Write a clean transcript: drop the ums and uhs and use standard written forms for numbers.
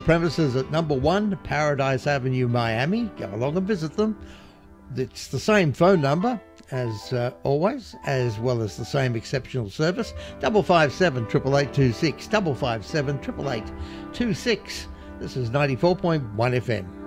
Premises at number 1 Paradise Avenue, Miami. Go along and visit them. It's the same phone number as always, as well as the same exceptional service. 557 8826, 557 8826. This is 94.1 FM.